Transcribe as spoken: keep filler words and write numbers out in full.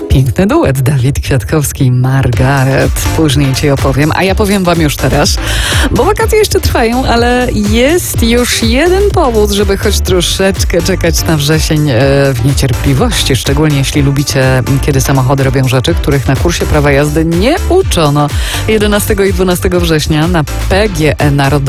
Piękny duet, Dawid Kwiatkowski i Margaret. Później ci opowiem, a ja powiem wam już teraz, bo wakacje jeszcze trwają, ale jest już jeden powód, żeby choć troszeczkę czekać na wrzesień e, w niecierpliwości, szczególnie jeśli lubicie, kiedy samochody robią rzeczy, których na kursie prawa jazdy nie uczono. jedenastego i dwunastego września na P G E Narodowym